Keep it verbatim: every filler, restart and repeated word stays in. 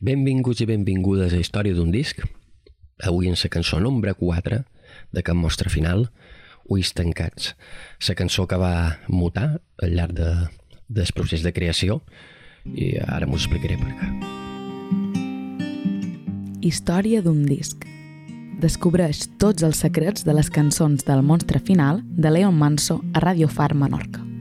Benvinguts i benvingudes a Història d'un disc. Avui en la cançó nombre quatre de Can Mostra Final, Ulls tancats. La cançó que va mutar al llarg de, del procés de creació i ara m'ho explicaré per què. Història d'un disc. Descobreix tots els secrets de les cançons del Monstre Final de Leon Manso a Radio Far Menorca.